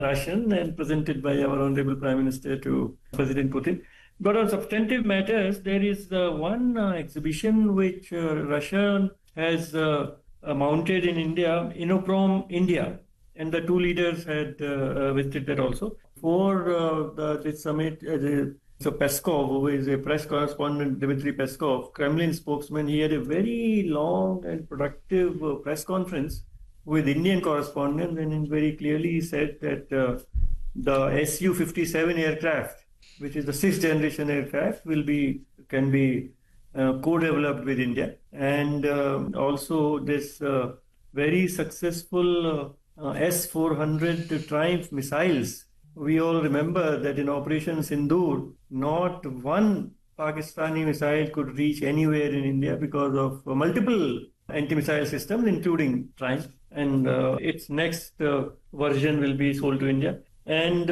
Russian and presented by our Honorable Prime Minister to President Putin. But on substantive matters, there is one exhibition which Russia has mounted in India, Innoprom India, and the two leaders had visited that also. For this summit, so Peskov, who is a press correspondent, Dmitry Peskov, Kremlin spokesman, he had a very long and productive press conference with Indian correspondents, and very clearly he said that the Su-57 aircraft, which is the sixth generation aircraft, can be co-developed with India, and also this very successful S-400 Triumph missiles. We all remember that in Operation Sindoor, not one Pakistani missile could reach anywhere in India because of multiple anti-missile systems, including Triumph. And its next version will be sold to India. And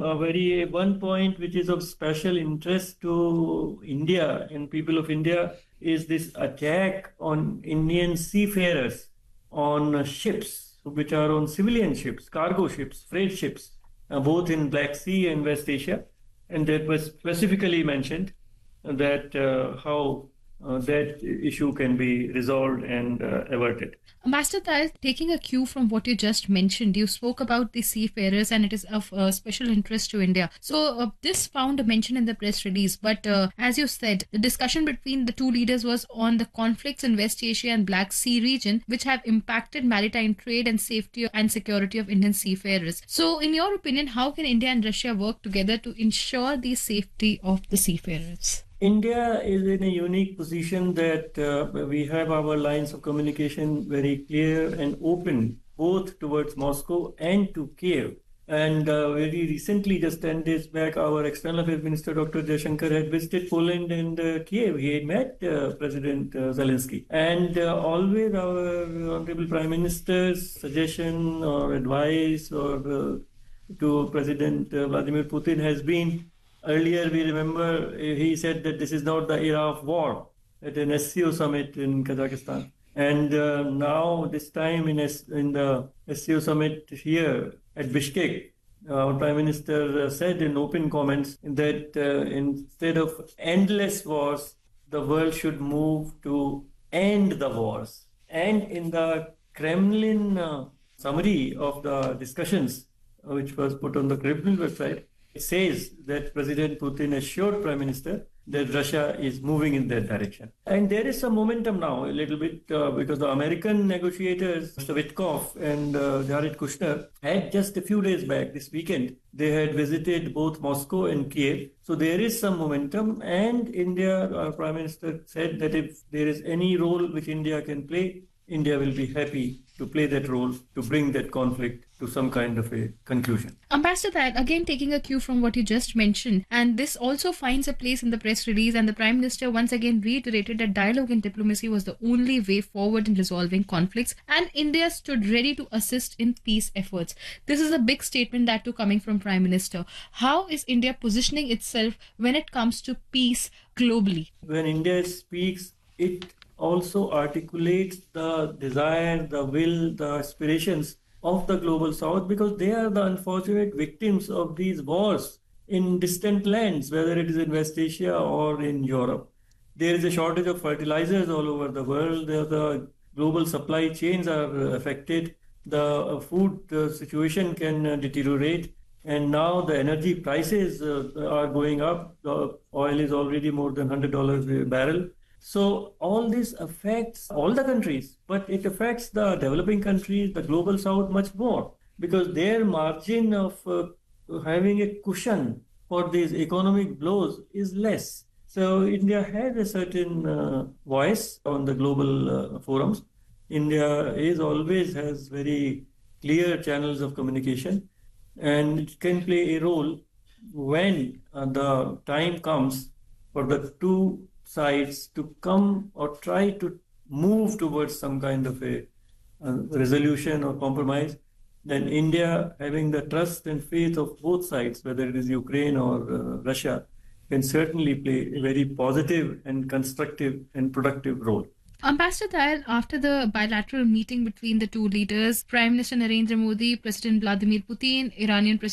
one point which is of special interest to India and people of India is this attack on Indian seafarers on ships, which are on civilian ships, cargo ships, freight ships, both in Black Sea and West Asia. And that was specifically mentioned that how that issue can be resolved and averted. Ambassador Tair, taking a cue from what you just mentioned, you spoke about the seafarers and it is of special interest to India. So this found a mention in the press release, but as you said, the discussion between the two leaders was on the conflicts in West Asia and Black Sea region, which have impacted maritime trade and safety and security of Indian seafarers. So in your opinion, how can India and Russia work together to ensure the safety of the seafarers? India is in a unique position that we have our lines of communication very clear and open, both towards Moscow and to Kiev. And very recently, just 10 days back, our External Affairs Minister, Dr. Jaishankar, had visited Poland and Kiev. He had met President Zelensky. And always our Honorable Prime Minister's suggestion or advice or to President Vladimir Putin has been, earlier, we remember he said that this is not the era of war at an SCO summit in Kazakhstan. And now, this time in the SCO summit here at Bishkek, our Prime Minister said in open comments that instead of endless wars, the world should move to end the wars. And in the Kremlin summary of the discussions, which was put on the Kremlin website, it says that President Putin assured Prime Minister that Russia is moving in that direction. And there is some momentum now, a little bit, because the American negotiators, Mr. Witkoff and Jared Kushner, had just a few days back, this weekend, they had visited both Moscow and Kiev. So there is some momentum, and India, our Prime Minister said that if there is any role which India can play, India will be happy to play that role to bring that conflict to some kind of a conclusion. Ambassador Tair, again taking a cue from what you just mentioned, and this also finds a place in the press release, and the Prime Minister once again reiterated that dialogue and diplomacy was the only way forward in resolving conflicts, and India stood ready to assist in peace efforts. This is a big statement, that too coming from Prime Minister. How is India positioning itself when it comes to peace globally? When India speaks, it also articulates the desire, the will, the aspirations of the global south, because they are the unfortunate victims of these wars in distant lands, whether it is in West Asia or in Europe. There is a shortage of fertilizers all over the world. The global supply chains are affected. The food situation can deteriorate. And now the energy prices are going up. The oil is already more than $100 a barrel. So all this affects all the countries, but it affects the developing countries, the global south much more, because their margin of having a cushion for these economic blows is less. So India has a certain voice on the global forums. India always has very clear channels of communication, and it can play a role when the time comes for the two sides to come or try to move towards some kind of a resolution or compromise. Then India, having the trust and faith of both sides, whether it is Ukraine or Russia, can certainly play a very positive and constructive and productive role. Ambassador Dayal, after the bilateral meeting between the two leaders, Prime Minister Narendra Modi, President Vladimir Putin, Iranian President